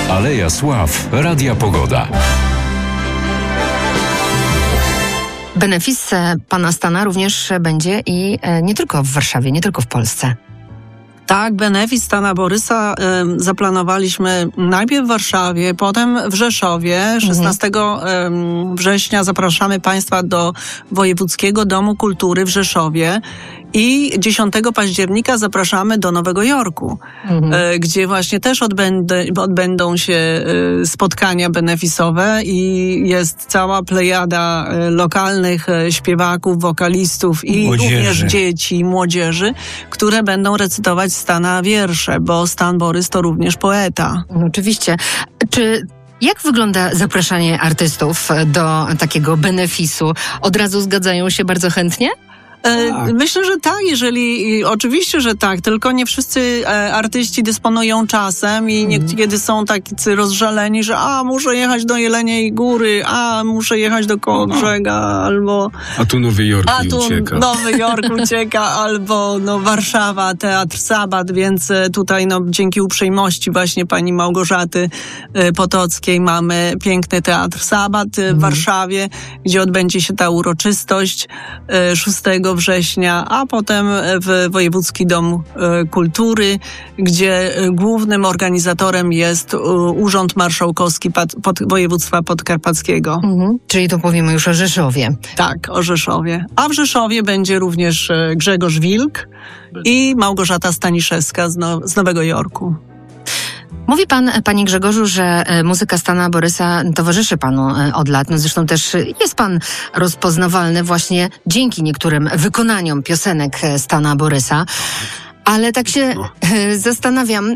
Aleja Sław Radia Pogoda. Benefis pana Stana również będzie i nie tylko w Warszawie, nie tylko w Polsce. Tak, benefis Stana Borysa zaplanowaliśmy najpierw w Warszawie, potem w Rzeszowie. 16 września zapraszamy Państwa do Wojewódzkiego Domu Kultury w Rzeszowie i 10 października zapraszamy do Nowego Jorku, gdzie właśnie też odbędą się spotkania benefisowe i jest cała plejada lokalnych śpiewaków, wokalistów i również dzieci, młodzieży, które będą recytować Stana wiersze, bo Stan Borys to również poeta. Oczywiście. Jak wygląda zapraszanie artystów do takiego benefisu? Od razu zgadzają się bardzo chętnie? Myślę, że tak, oczywiście, że tak, tylko nie wszyscy artyści dysponują czasem i niekiedy są tacy rozżaleni, że muszę jechać do Jeleniej Góry, muszę jechać do Kołobrzega, albo... A tu Nowy Jork ucieka. Nowy Jork ucieka, albo Warszawa, Teatr Sabat, więc tutaj dzięki uprzejmości właśnie pani Małgorzaty Potockiej mamy piękny Teatr Sabat w Warszawie, gdzie odbędzie się ta uroczystość 6 września, a potem w Wojewódzki Dom Kultury, gdzie głównym organizatorem jest Urząd Marszałkowski Województwa Podkarpackiego. Czyli to powiemy już o Rzeszowie. Tak, o Rzeszowie. A w Rzeszowie będzie również Grzegorz Wilk i Małgorzata Staniszewska z Nowego Jorku. Mówi pan, panie Grzegorzu, że muzyka Stana Borysa towarzyszy panu od lat. Zresztą też jest pan rozpoznawalny właśnie dzięki niektórym wykonaniom piosenek Stana Borysa. Ale tak się zastanawiam,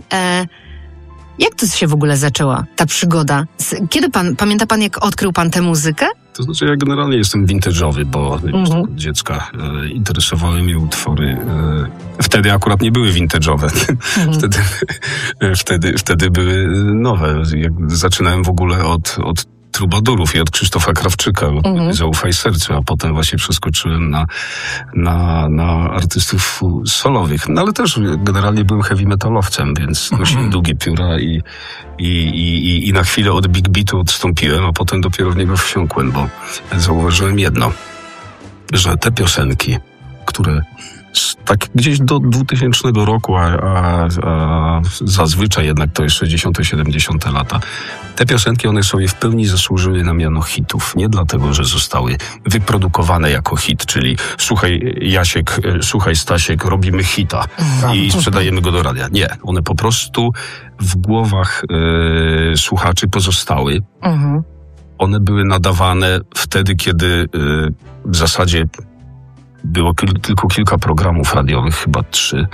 jak to się w ogóle zaczęła, ta przygoda? Kiedy pamięta pan, jak odkrył pan tę muzykę? To znaczy, ja generalnie jestem vintage'owy, bo od dziecka interesowały mnie utwory. Wtedy akurat nie były vintage'owe. Wtedy były nowe. Jak zaczynałem w ogóle od trubadurów i od Krzysztofa Krawczyka, Zaufaj sercu, a potem właśnie przeskoczyłem na artystów solowych. No ale też generalnie byłem heavy metalowcem, więc nosiłem długie pióra i na chwilę od big beatu odstąpiłem, a potem dopiero w niego wsiąkłem, bo zauważyłem jedno, że te piosenki, które tak gdzieś do 2000 roku, a zazwyczaj jednak to jest 60., 70. lata. Te piosenki, one sobie w pełni zasłużyły na miano hitów. Nie dlatego, że zostały wyprodukowane jako hit, czyli słuchaj Jasiek, słuchaj Stasiek, robimy hita i sprzedajemy go do radia. Nie, one po prostu w głowach słuchaczy pozostały. One były nadawane wtedy, kiedy w zasadzie było tylko kilka programów radiowych, chyba 3.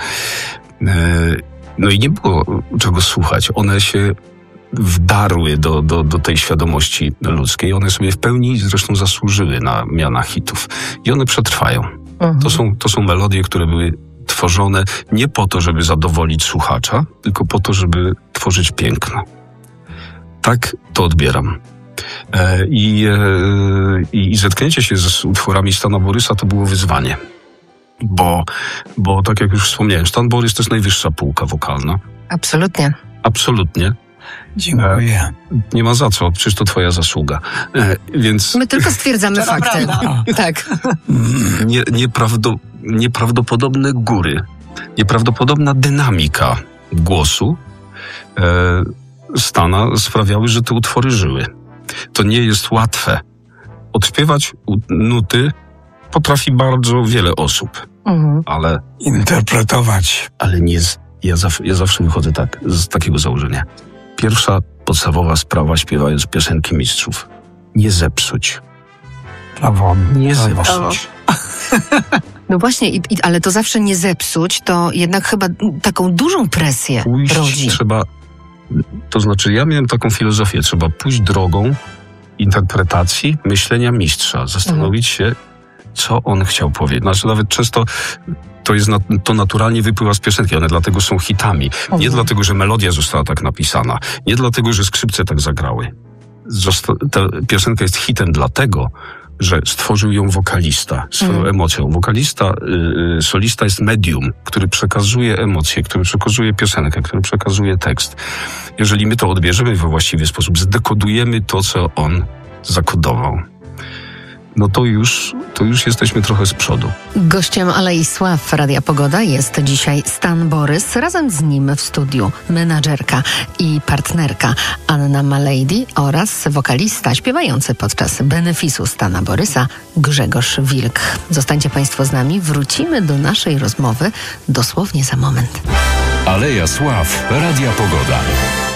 No i nie było czego słuchać. One się wdarły do tej świadomości ludzkiej. One sobie w pełni zresztą zasłużyły na miana hitów. I one przetrwają. To są melodie, które były tworzone nie po to, żeby zadowolić słuchacza, tylko po to, żeby tworzyć piękno. Tak to odbieram. I zetknięcie się z utworami Stana Borysa to było wyzwanie. Bo tak jak już wspomniałem, Stan Borys to jest najwyższa półka wokalna. Absolutnie. Absolutnie. Dziękuję. Nie ma za co, przecież to twoja zasługa. Więc... My tylko stwierdzamy fakty. Tak. Nieprawdopodobne góry, nieprawdopodobna dynamika głosu Stana sprawiały, że te utwory żyły. To nie jest łatwe. Odśpiewać nuty potrafi bardzo wiele osób, ale... Interpretować. Ale nie... Ja zawsze wychodzę z takiego założenia. Pierwsza podstawowa sprawa, śpiewając piosenki mistrzów. Nie zepsuć. Brawo. Nie zepsuć. No właśnie, ale to zawsze nie zepsuć, to jednak chyba taką dużą presję rodzi. Trzeba... To znaczy, ja miałem taką filozofię. Trzeba pójść drogą interpretacji, myślenia mistrza. Zastanowić się, co on chciał powiedzieć. Znaczy, nawet często to naturalnie wypływa z piosenki. One dlatego są hitami. Nie dlatego, że melodia została tak napisana. Nie dlatego, że skrzypce tak zagrały. Ta piosenka jest hitem dlatego, że stworzył ją wokalista swoją emocją. Wokalista, solista jest medium, który przekazuje emocje, który przekazuje piosenkę, który przekazuje tekst. jeżeli my to odbierzemy we właściwy sposób, zdekodujemy to, co on zakodował, no to już jesteśmy trochę z przodu. Gościem Alei Sław Radia Pogoda jest dzisiaj Stan Borys. Razem z nim w studiu menadżerka i partnerka Anna Malady oraz wokalista śpiewający podczas benefisu Stana Borysa Grzegorz Wilk. Zostańcie Państwo z nami. Wrócimy do naszej rozmowy dosłownie za moment. Aleja Sław Radia Pogoda.